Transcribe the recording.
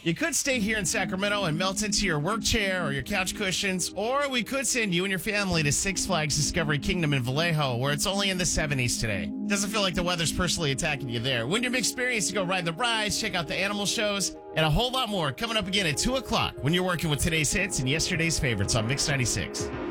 You could stay here in Sacramento and melt into your work chair or your couch cushions, or we could send you and your family to Six Flags Discovery Kingdom in Vallejo, where it's only in the 70s today. Doesn't feel like the weather's personally attacking you there. Wyndham Experience to go ride the rides, check out the animal shows, and a whole lot more coming up again at 2 o'clock when you're working with today's hits and yesterday's favorites on Mix 96.